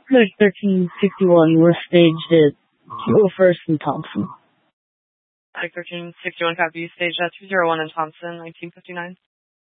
Code 1361, we're staged at 201st and Thompson. Mike 1361, copy. Stage at 201 in Thompson, 1959.